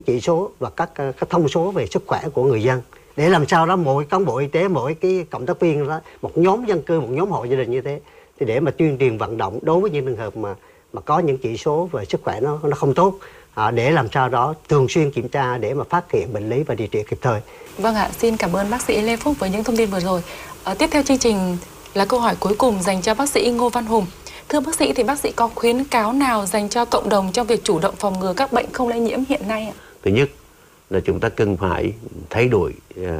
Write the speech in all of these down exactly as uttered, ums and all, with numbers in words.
chỉ số và các, các thông số về sức khỏe của người dân, để làm sao đó mỗi cán bộ y tế, mỗi cái cộng tác viên đó, một nhóm dân cư, một nhóm hộ gia đình như thế, thì để mà tuyên truyền vận động đối với những trường hợp mà mà có những chỉ số về sức khỏe nó nó không tốt, à, để làm sao đó thường xuyên kiểm tra để mà phát hiện bệnh lý và điều trị kịp thời. Vâng ạ, xin cảm ơn bác sĩ Lê Phúc với những thông tin vừa rồi. À, tiếp theo chương trình là câu hỏi cuối cùng dành cho bác sĩ Ngô Văn Hùng. Thưa bác sĩ, thì bác sĩ có khuyến cáo nào dành cho cộng đồng trong việc chủ động phòng ngừa các bệnh không lây nhiễm hiện nay ạ? Thứ nhất là chúng ta cần phải thay đổi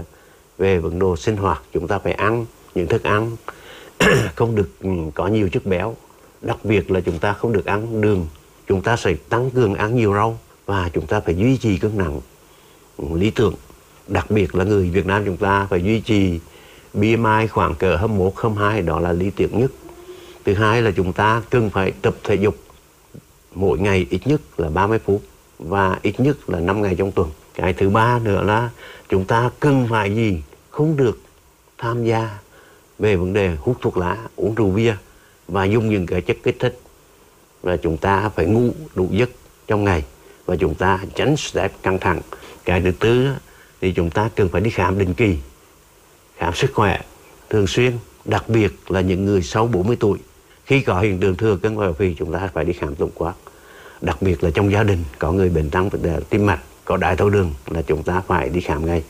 về vấn đề sinh hoạt. Chúng ta phải ăn những thức ăn không được có nhiều chất béo. Đặc biệt là chúng ta không được ăn đường. Chúng ta sẽ tăng cường ăn nhiều rau. Và chúng ta phải duy trì cân nặng lý tưởng. Đặc biệt là người Việt Nam chúng ta phải duy trì B M I khoảng cỡ hai mươi mốt, hai mươi hai, đó là lý tưởng nhất. Thứ hai là chúng ta cần phải tập thể dục mỗi ngày ít nhất là ba mươi phút và ít nhất là năm ngày trong tuần. Cái thứ ba nữa là chúng ta cần phải gì? Không được tham gia về vấn đề hút thuốc lá, uống rượu bia và dùng những cái chất kích thích. Và chúng ta phải ngủ đủ giấc trong ngày và chúng ta tránh stress căng thẳng. Cái thứ tư thì chúng ta cần phải đi khám định kỳ, khám sức khỏe thường xuyên, đặc biệt là những người sau bốn mươi tuổi. Khi có hiện tượng thừa cân và béo phì, chúng ta phải đi khám tổng quát. Đặc biệt là trong gia đình có người bệnh tăng tim mạch, có đái tháo đường là chúng ta phải đi khám ngay.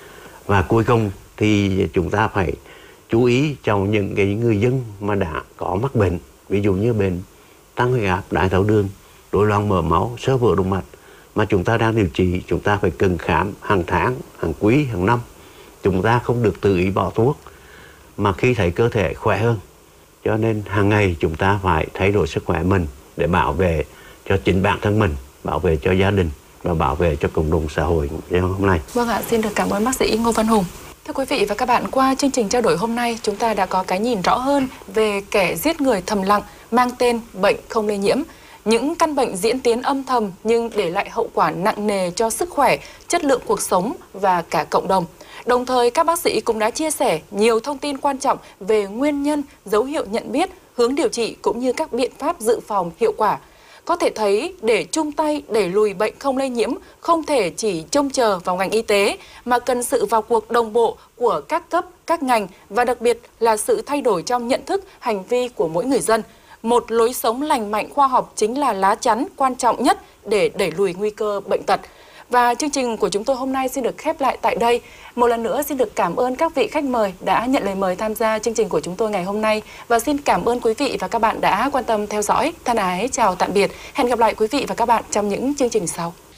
Và cuối cùng thì chúng ta phải chú ý cho những cái người dân mà đã có mắc bệnh, ví dụ như bệnh tăng huyết áp, đái tháo đường, rối loạn mỡ máu, xơ vữa động mạch mà chúng ta đang điều trị, chúng ta phải cần khám hàng tháng, hàng quý, hàng năm. Chúng ta không được tự ý bỏ thuốc mà khi thấy cơ thể khỏe hơn. Cho nên hàng ngày chúng ta phải thay đổi sức khỏe mình để bảo vệ cho chính bản thân mình, bảo vệ cho gia đình và bảo vệ cho cộng đồng xã hội như hôm nay. Vâng ạ, xin được cảm ơn bác sĩ Ngô Văn Hùng. Thưa quý vị và các bạn, qua chương trình trao đổi hôm nay, chúng ta đã có cái nhìn rõ hơn về kẻ giết người thầm lặng mang tên bệnh không lây nhiễm. Những căn bệnh diễn tiến âm thầm nhưng để lại hậu quả nặng nề cho sức khỏe, chất lượng cuộc sống và cả cộng đồng. Đồng thời, các bác sĩ cũng đã chia sẻ nhiều thông tin quan trọng về nguyên nhân, dấu hiệu nhận biết, hướng điều trị cũng như các biện pháp dự phòng hiệu quả. Có thể thấy để chung tay đẩy lùi bệnh không lây nhiễm không thể chỉ trông chờ vào ngành y tế mà cần sự vào cuộc đồng bộ của các cấp, các ngành và đặc biệt là sự thay đổi trong nhận thức, hành vi của mỗi người dân. Một lối sống lành mạnh khoa học chính là lá chắn quan trọng nhất để đẩy lùi nguy cơ bệnh tật. Và chương trình của chúng tôi hôm nay xin được khép lại tại đây. Một lần nữa xin được cảm ơn các vị khách mời đã nhận lời mời tham gia chương trình của chúng tôi ngày hôm nay. Và xin cảm ơn quý vị và các bạn đã quan tâm theo dõi. Thân ái chào tạm biệt. Hẹn gặp lại quý vị và các bạn trong những chương trình sau.